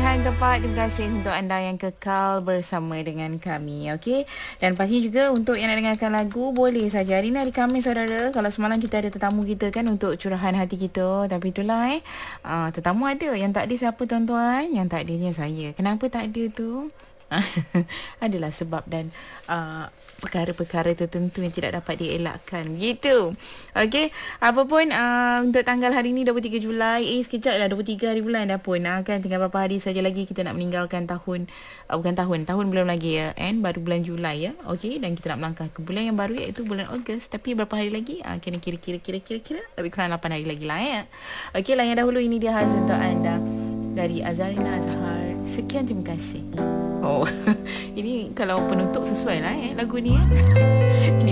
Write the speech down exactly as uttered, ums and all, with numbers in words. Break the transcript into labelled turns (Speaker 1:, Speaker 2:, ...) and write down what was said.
Speaker 1: pilihan tepat. Terima kasih untuk anda yang kekal bersama dengan kami. Okey. Dan pasti juga untuk yang nak dengarkan lagu, boleh saja. Hari ni hari Khamis, saudara. Kalau semalam kita ada tetamu kita kan untuk curahan hati kita. Tapi itulah eh. Uh, tetamu ada. Yang tak ada siapa tuan-tuan? Yang tak adanya saya. Kenapa tak ada tu? Adalah sebab dan uh, perkara-perkara tertentu yang tidak dapat dielakkan begitu. Okey, apa pun uh, untuk tanggal hari ni dua puluh tiga Julai, eh sekejap dah dua puluh tiga hari bulan dah pun. Uh, kan tinggal berapa hari saja lagi kita nak meninggalkan tahun, uh, bukan tahun, tahun belum lagi ya, and baru bulan Julai ya. Okey, dan kita nak melangkah ke bulan yang baru iaitu bulan Ogos. Tapi berapa hari lagi? Uh, kira kira kira kira kira tapi kurang lapan hari lagi lah ya. Okey lah, yang dahulu ini dia khas untuk anda dari Azarina Azhar. Sekian, terima kasih. Oh, ini kalau penutup sesuai lah eh lagu ni ya. Ini